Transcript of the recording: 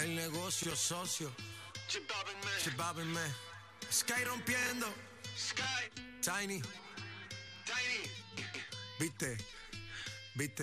El negocio socio. Chibabin me. Sky rompiendo. Sky. Tiny. Tiny. Viste. Viste.